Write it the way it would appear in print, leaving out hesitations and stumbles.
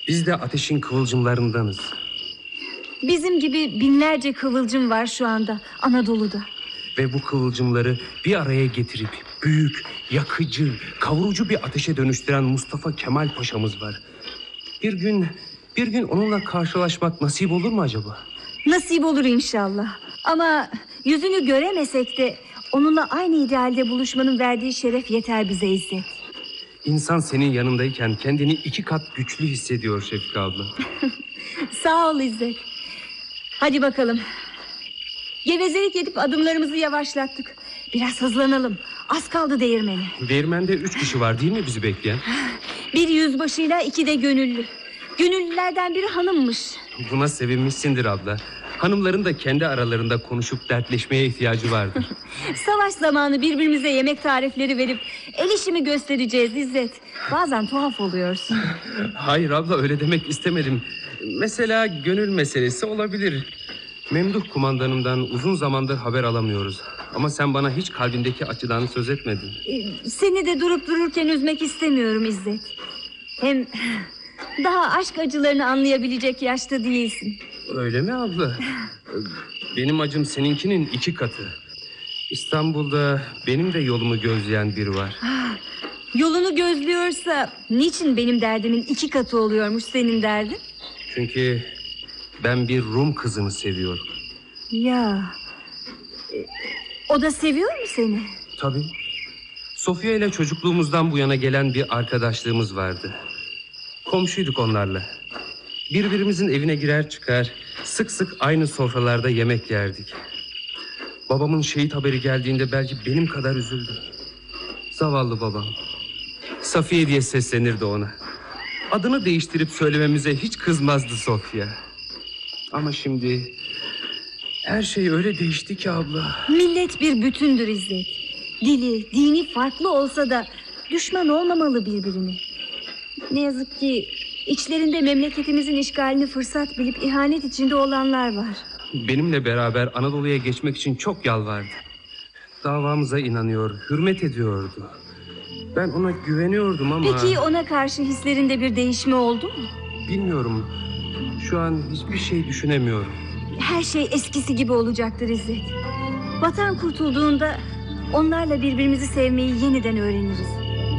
Biz de ateşin kıvılcımlarındanız. Bizim gibi binlerce kıvılcım var şu anda Anadolu'da. Ve bu kıvılcımları bir araya getirip büyük, yakıcı, kavurucu bir ateşe dönüştüren Mustafa Kemal Paşa'mız var. Bir gün onunla karşılaşmak nasip olur mu acaba? Nasip olur inşallah. Ama yüzünü göremesek de onunla aynı idealde buluşmanın verdiği şeref yeter bize İzzet. İnsan senin yanındayken kendini 2 kat güçlü hissediyor Şefika abla. Sağ ol İzzet. Hadi bakalım. Gevezelik edip adımlarımızı yavaşlattık. Biraz hızlanalım. Az kaldı değirmeni. Değirmende 3 kişi var değil mi bizi bekleyen? Bir yüzbaşıyla 2 de gönüllü. Gönüllülerden biri hanımmış. Buna sevinmişsindir abla. Hanımların da kendi aralarında konuşup dertleşmeye ihtiyacı vardır. Savaş zamanı birbirimize yemek tarifleri verip el işimi göstereceğiz İzzet. Bazen tuhaf oluyorsun. Hayır abla, öyle demek istemedim. Mesela gönül meselesi olabilir. Memduh kumandanımdan uzun zamandır haber alamıyoruz. Ama sen bana hiç kalbindeki acıdan söz etmedin. Seni de durup dururken üzmek istemiyorum İzzet. Hem daha aşk acılarını anlayabilecek yaşta değilsin. Öyle mi abla? Benim acım seninkinin 2 katı. İstanbul'da benim de yolumu gözleyen biri var. Yolunu gözlüyorsa niçin benim derdimin 2 katı oluyormuş senin derdin? Çünkü ben bir Rum kızını seviyorum. Ya, o da seviyor mu seni? Tabii. Sofya ile çocukluğumuzdan bu yana gelen bir arkadaşlığımız vardı. Komşuyduk onlarla. Birbirimizin evine girer çıkar, sık sık aynı sofralarda yemek yerdik. Babamın şehit haberi geldiğinde belki benim kadar üzüldü. Zavallı babam. Safiye diye seslenirdi ona. Adını değiştirip söylememize hiç kızmazdı Sofya. Ama şimdi her şey öyle değişti ki abla. Millet bir bütündür İzzet. Dili, dini farklı olsa da düşman olmamalı birbirini. Ne yazık ki içlerinde memleketimizin işgalini fırsat bilip ihanet içinde olanlar var. Benimle beraber Anadolu'ya geçmek için çok yalvardı. Davamıza inanıyor, hürmet ediyordu. Ben ona güveniyordum ama... Peki ona karşı hislerinde bir değişme oldu mu? Bilmiyorum. Şu an hiçbir şey düşünemiyorum. Her şey eskisi gibi olacaktır İzzet. Vatan kurtulduğunda onlarla birbirimizi sevmeyi yeniden öğreniriz.